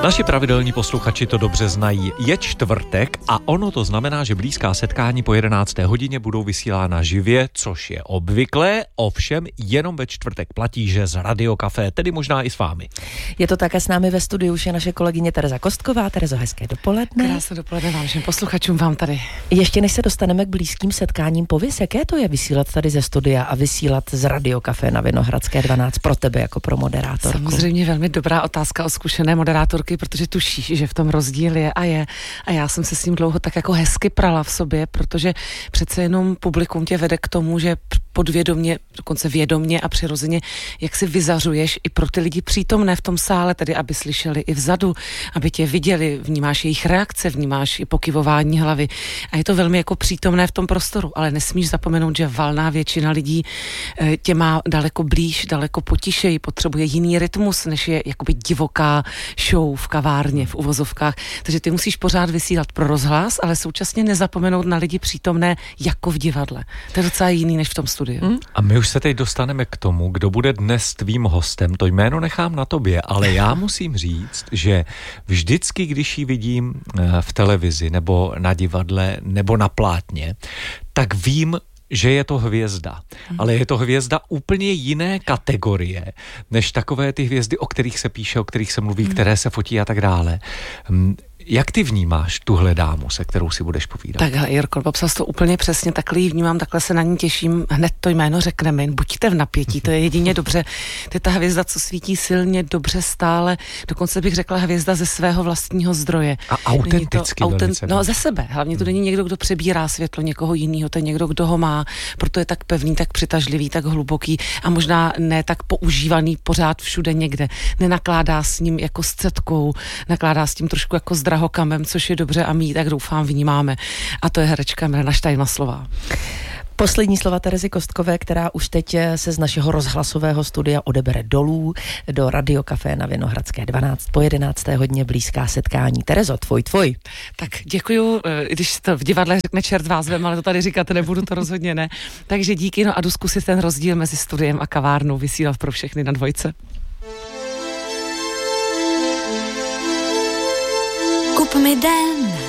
Naši pravidelní posluchači to dobře znají. Je čtvrtek a ono to znamená, že blízká setkání po 11. hodině budou vysílána živě, což je obvyklé, ovšem jenom ve čtvrtek platí, že z Radio Café, tedy možná i s vámi. Je to také s námi ve studiu už je naše kolegyně Tereza Kostková. Terezo, hezké dopoledne. Krásné dopoledne vám všem posluchačům vám tady. Ještě než se dostaneme k blízkým setkáním, pověz, jaké to je vysílat tady ze studia a vysílat z Radio Café na Vinohradské 12 pro tebe jako pro moderátorku? Samozřejmě velmi dobrá otázka o zkušené moderátorky, protože tušíš, že v tom rozdíl je. A já jsem se s tím dlouho tak jako hezky prala v sobě, protože přece jenom publikum tě vede k tomu, že podvědomě, dokonce vědomě a přirozeně, jak si vyzařuješ i pro ty lidi přítomné v tom sále, tedy aby slyšeli i vzadu, aby tě viděli, vnímáš jejich reakce, vnímáš i pokyvování hlavy a je to velmi jako přítomné v tom prostoru, ale nesmíš zapomenout, že valná většina lidí tě má daleko blíž, daleko potišeji, potřebuje jiný rytmus, než je jakoby divoká show v kavárně, v uvozovkách, takže ty musíš pořád vysílat pro rozhlas, ale současně nezapomenout na lidi přítomné jako v divadle. To je docela jiný než v tom studiu. A my už se teď dostaneme k tomu, kdo bude dnes tvým hostem. To jméno nechám na tobě, ale já musím říct, že vždycky, když ji vidím v televizi nebo na divadle nebo na plátně, tak vím, že je to hvězda. Ale je to hvězda úplně jiné kategorie, než takové ty hvězdy, o kterých se píše, o kterých se mluví, které se fotí a tak dále. Jak ty vnímáš tuhle dámu, se kterou si budeš povídat? Tak Jirko, popsal to úplně přesně, takhle ji vnímám, takhle se na ní těším, hned to jméno řekneme, buďte v napětí, to je jedině dobře. To je ta hvězda, co svítí silně, dobře, stále, dokonce bych řekla hvězda ze svého vlastního zdroje. A autenticky velice. No ze sebe, hlavně to není někdo, kdo přebírá světlo někoho jiného, to je někdo, kdo ho má, proto je tak pevný, tak přitažlivý, tak hluboký a možná ne tak používaný pořád všude někde. Nenakládá s ním jako s cetkou, nakládá s tím trošku jako s drahokamem, což je dobře a my ji tak doufám vnímáme. A to je herečka Milena Štajnaslová. Poslední slova Terezy Kostkové, která už teď se z našeho rozhlasového studia odebere dolů do Radio Café na Vinohradské 12 po 11. hodině blízká setkání. Terezo, tvoj. Tak děkuju, když to v divadle řekne čert vás vem, ale to tady říkat nebudu, to rozhodně ne. Takže díky, no a jdu zkusit ten rozdíl mezi studiem a kavárnou vysílat pro všechny na dvojce. Kup mi den